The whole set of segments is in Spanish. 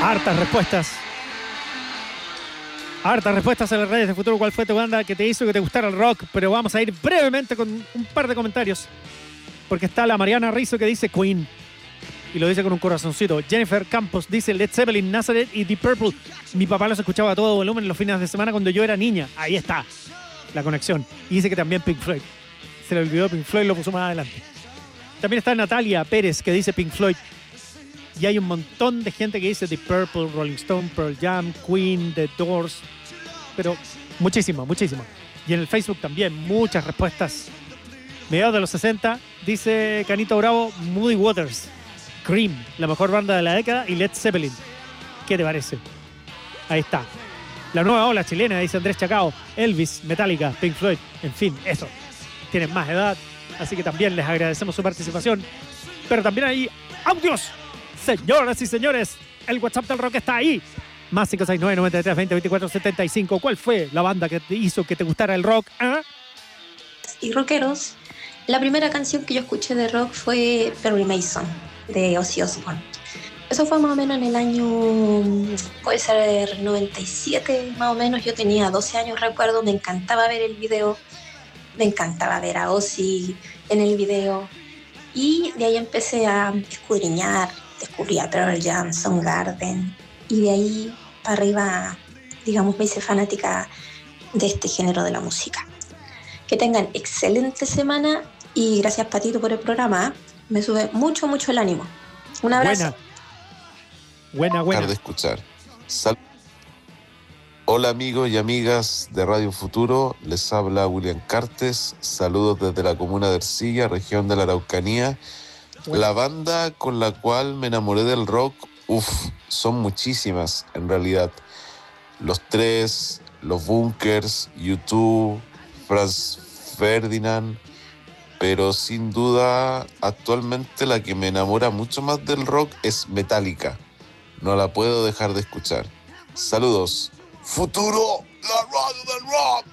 Hartas respuestas. Hartas respuestas en las redes de Futuro. ¿Cuál fue tu banda que te hizo que te gustara el rock? Pero vamos a ir brevemente con un par de comentarios. Porque está la Mariana Rizzo que dice Queen. Y lo dice con un corazoncito. Jennifer Campos dice Led Zeppelin, Nazareth y Deep Purple. Mi papá los escuchaba a todo volumen los fines de semana cuando yo era niña. Ahí está la conexión. Y dice que también Pink Floyd. Se le olvidó Pink Floyd, lo puso más adelante. También está Natalia Pérez que dice Pink Floyd. Y hay un montón de gente que dice Deep Purple, Rolling Stone, Pearl Jam, Queen, The Doors. Pero muchísima. Y en el Facebook también muchas respuestas. Mediados de los 60, dice Canito Bravo, Muddy Waters, Cream, la mejor banda de la década, y Led Zeppelin. ¿Qué te parece? Ahí está. La nueva ola chilena, dice Andrés Chacao, Elvis, Metallica, Pink Floyd. En fin, eso. Tienen más edad, así que también les agradecemos su participación. Pero también hay audios. Señoras y señores, el WhatsApp del rock está ahí. Más 569-9320-2475. ¿Cuál fue la banda que te hizo que te gustara el rock? ¿Ah? Y rockeros, la primera canción que yo escuché de rock fue Perry Mason, de Ozzy Osbourne. Eso fue más o menos en el año, puede ser 97, más o menos. Yo tenía 12 años, recuerdo, me encantaba ver el video, me encantaba ver a Ozzy en el video. Y de ahí empecé a escudriñar, descubrí a Pearl Jam, Soundgarden, y de ahí para arriba, digamos, me hice fanática de este género de la música. Que tengan excelente semana y gracias, Patito, por el programa. Me sube mucho el ánimo. Un abrazo. Buena. De escuchar. Hola amigos y amigas de Radio Futuro, les habla William Cartes, saludos desde la comuna de Ercilla, región de la Araucanía. La banda con la cual me enamoré del rock, son muchísimas en realidad. Los Tres, Los Bunkers, U2, Franz Ferdinand, pero sin duda actualmente la que me enamora mucho más del rock es Metallica. No la puedo dejar de escuchar. Saludos. Futuro, la radio del rock.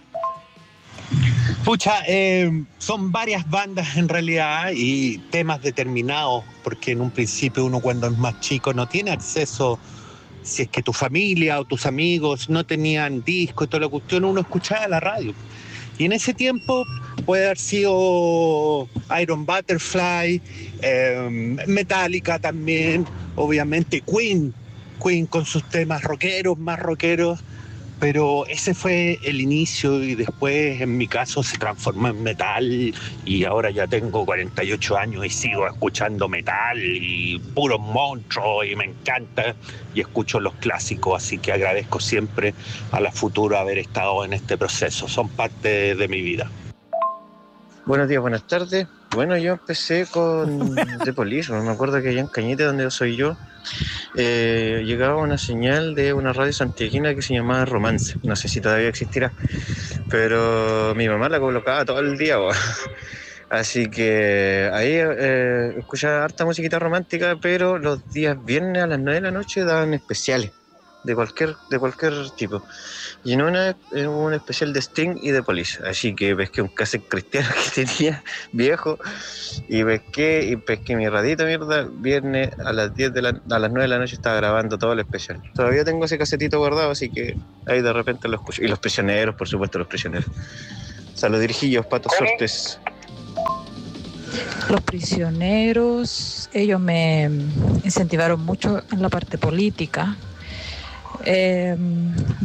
Pucha, son varias bandas en realidad y temas determinados, porque en un principio uno cuando es más chico no tiene acceso, si es que tu familia o tus amigos no tenían disco y toda la cuestión, uno escuchaba la radio. Y en ese tiempo puede haber sido Iron Butterfly, Metallica también, obviamente Queen con sus temas rockeros, más rockeros, pero ese fue el inicio y después en mi caso se transformó en metal y ahora ya tengo 48 años y sigo escuchando metal y puros monstruos y me encanta y escucho los clásicos, así que agradezco siempre a la Futuro haber estado en este proceso, son parte de mi vida. Buenos días, buenas tardes. Bueno, yo empecé con The Police, me acuerdo que allá en Cañete, donde soy yo, llegaba una señal de una radio santiaguina que se llamaba Romance, no sé si todavía existirá, pero mi mamá la colocaba todo el día, así que ahí escuchaba harta musiquita romántica, pero los días viernes a las 9 de la noche daban especiales de cualquier tipo. Y en una hubo un especial de Sting y de Police, así que pesqué un cassette cristiano que tenía viejo y pesqué mi radito mierda. Viernes a las 9 de la noche estaba grabando todo el especial. Todavía tengo ese casetito guardado, así que ahí de repente lo escucho. Y Los Prisioneros, por supuesto, Los Prisioneros. Saludos, dirigillos, patos, sortes. Los Prisioneros, ellos me incentivaron mucho en la parte política.